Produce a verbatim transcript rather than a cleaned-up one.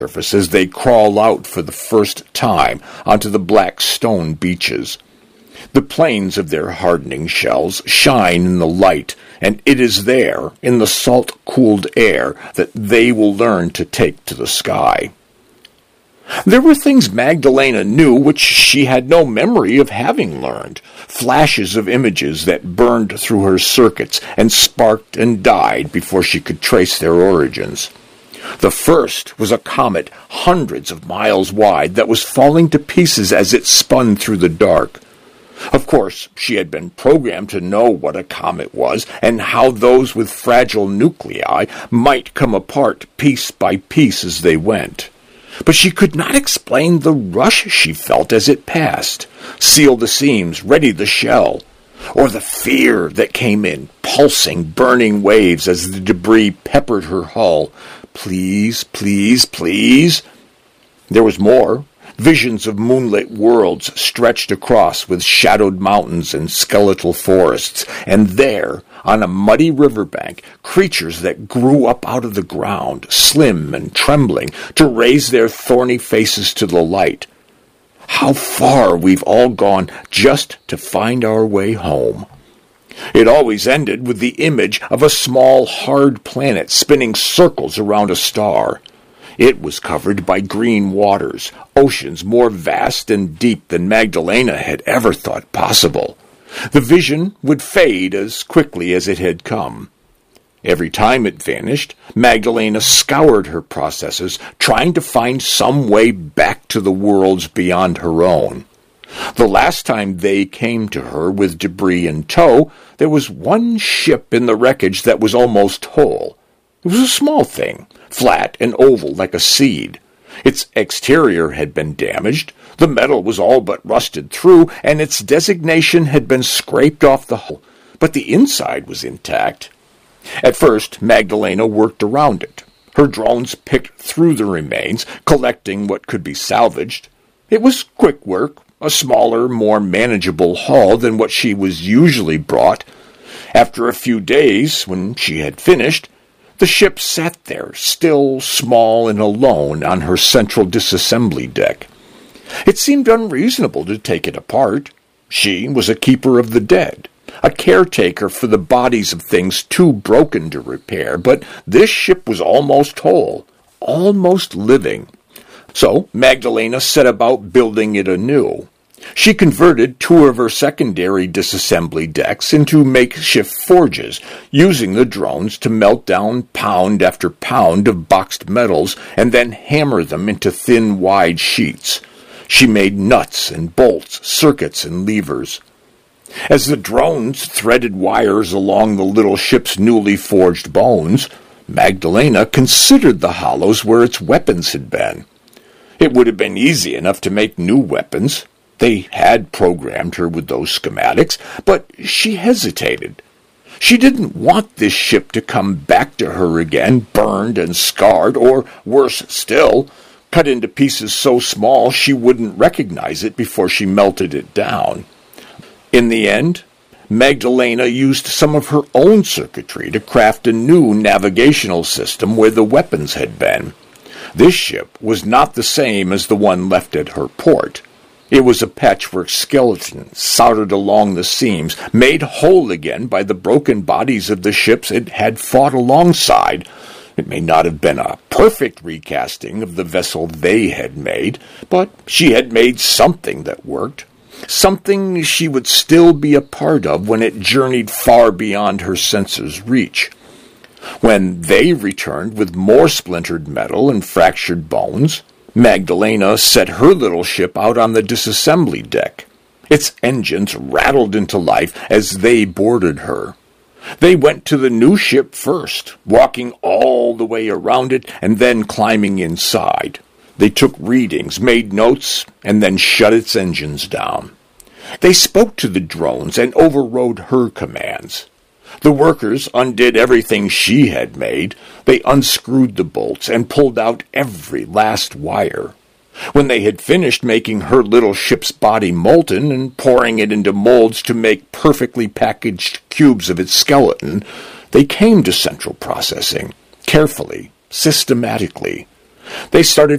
surface as they crawl out for the first time onto the black stone beaches. The planes of their hardening shells shine in the light, and it is there, in the salt-cooled air, that they will learn to take to the sky. There were things Magdalena knew which she had no memory of having learned, flashes of images that burned through her circuits and sparked and died before she could trace their origins. The first was a comet hundreds of miles wide that was falling to pieces as it spun through the dark. Of course, she had been programmed to know what a comet was and how those with fragile nuclei might come apart piece by piece as they went. But she could not explain the rush she felt as it passed, seal the seams, ready the shell, or the fear that came in pulsing, burning waves as the debris peppered her hull. Please, please, please. There was more. Visions of moonlit worlds stretched across with shadowed mountains and skeletal forests, and there, on a muddy riverbank, creatures that grew up out of the ground, slim and trembling, to raise their thorny faces to the light. How far we've all gone just to find our way home. It always ended with the image of a small, hard planet spinning circles around a star. It was covered by green waters, oceans more vast and deep than Magdalena had ever thought possible. The vision would fade as quickly as it had come. Every time it vanished, Magdalena scoured her processes, trying to find some way back to the worlds beyond her own. The last time they came to her with debris in tow, there was one ship in the wreckage that was almost whole. It was a small thing, flat and oval like a seed. Its exterior had been damaged, the metal was all but rusted through, and its designation had been scraped off the hull, but the inside was intact. At first, Magdalena worked around it. Her drones picked through the remains, collecting what could be salvaged. It was quick work, a smaller, more manageable haul than what she was usually brought. After a few days, when she had finished, the ship sat there, still, small, and alone on her central disassembly deck. It seemed unreasonable to take it apart. She was a keeper of the dead, a caretaker for the bodies of things too broken to repair, but this ship was almost whole, almost living. So Magdalena set about building it anew. She converted two of her secondary disassembly decks into makeshift forges, using the drones to melt down pound after pound of boxed metals and then hammer them into thin, wide sheets. She made nuts and bolts, circuits and levers. As the drones threaded wires along the little ship's newly forged bones, Magdalena considered the hollows where its weapons had been. It would have been easy enough to make new weapons. They had programmed her with those schematics, but she hesitated. She didn't want this ship to come back to her again, burned and scarred, or, worse still, cut into pieces so small she wouldn't recognize it before she melted it down. In the end, Magdalena used some of her own circuitry to craft a new navigational system where the weapons had been. This ship was not the same as the one left at her port. It was a patchwork skeleton soldered along the seams, made whole again by the broken bodies of the ships it had fought alongside. It may not have been a perfect recasting of the vessel they had made, but she had made something that worked, something she would still be a part of when it journeyed far beyond her senses' reach. When they returned with more splintered metal and fractured bones, Magdalena set her little ship out on the disassembly deck. Its engines rattled into life as they boarded her. They went to the new ship first, walking all the way around it and then climbing inside. They took readings, made notes, and then shut its engines down. They spoke to the drones and overrode her commands. The workers undid everything she had made. They unscrewed the bolts and pulled out every last wire. When they had finished making her little ship's body molten and pouring it into molds to make perfectly packaged cubes of its skeleton, they came to central processing, carefully, systematically. They started